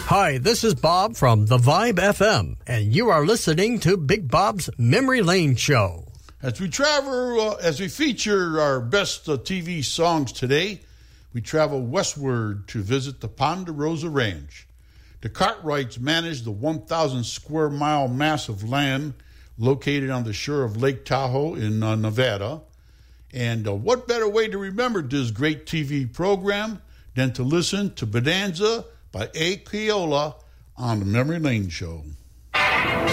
Hi, this is Bob from The Vibe FM, and you are listening to Big Bob's Memory Lane Show. As we travel, as we feature our best TV songs today, we travel westward to visit the Ponderosa Ranch. The Cartwrights manage the 1,000 square mile mass of land located on the shore of Lake Tahoe in Nevada. And what better way to remember this great TV program than to listen to Bonanza by A. Keola on the Memory Lane Show.